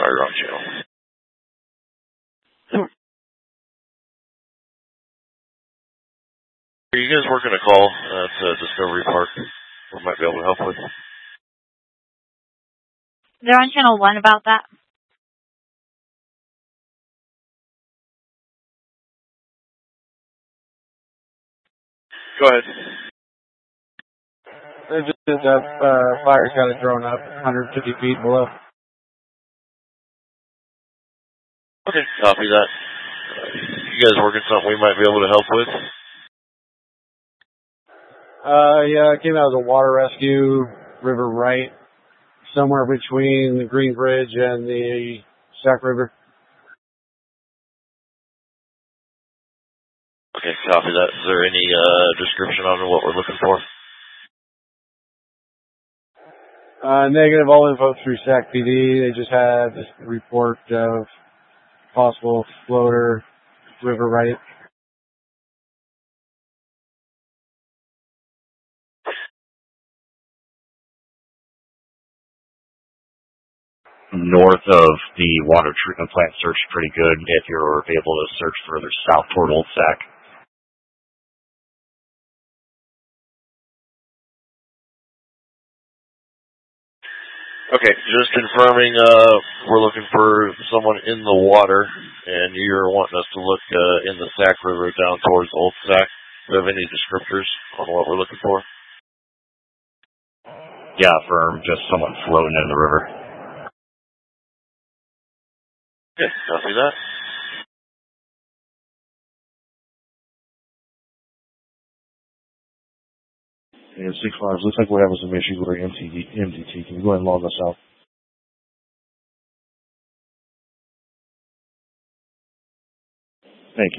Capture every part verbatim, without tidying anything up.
Sorry, wrong channel. Are you guys working a call at uh, Discovery Park? We might be able to help with. They're on channel one about that. Go ahead. They just did that uh, fire's got a drone up one hundred fifty feet below. Okay, copy that. Uh, you guys working something we might be able to help with? Uh, yeah, I came out of the water rescue, River Right, somewhere between the Green Bridge and the Sac River. Okay, copy that. Is there any uh, description on what we're looking for? Uh, negative, all info through Sac P D. They just had a report of possible floater, River Right. North of the water treatment plant, search pretty good. If you're able to search further south toward Old Sac. Okay, just confirming, uh, we're looking for someone in the water, and you're wanting us to look uh, in the Sac River down towards Old Sac. Do you have any descriptors on what we're looking for? Yeah, firm, just someone floating in the river. Okay, copy that. And six five, looks like we're having some issues with our M T T. Can you go ahead and log us out? Thank you.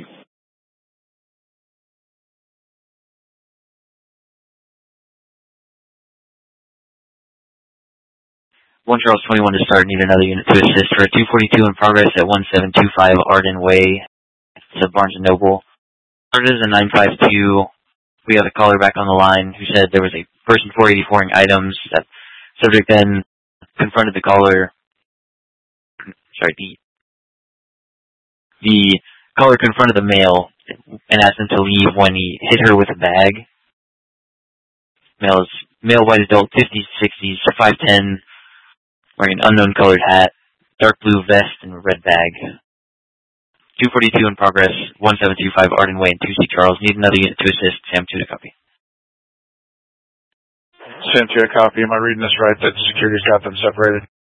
one Charles twenty-one to start. Need another unit to assist for a two forty-two in progress at one seven two five Arden Way. It's a Barnes and Noble. It is a nine five two. We have a caller back on the line who said there was a person four eighty-four-ing items. That subject then confronted the caller. Sorry, the the caller confronted the male and asked him to leave when he hit her with a bag. Male is male, white adult, fifties, sixties, five ten, wearing an unknown colored hat, dark blue vest, and a red bag. two forty-two in progress, one seven two five Arden Way in two C Charles. Need another unit to assist. Sam two to copy. Sam two to copy. Am I reading this right that the security's got them separated?